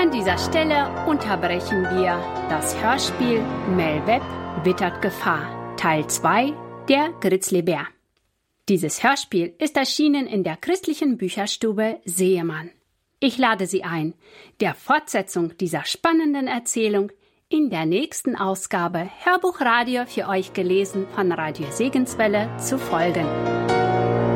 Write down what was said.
An dieser Stelle unterbrechen wir das Hörspiel Mel Webb wittert Gefahr, Teil 2, der Grizzlybär. Dieses Hörspiel ist erschienen in der christlichen Bücherstube Seemann. Ich lade Sie ein, der Fortsetzung dieser spannenden Erzählung in der nächsten Ausgabe Hörbuchradio für euch gelesen von Radio Segenswelle zu folgen.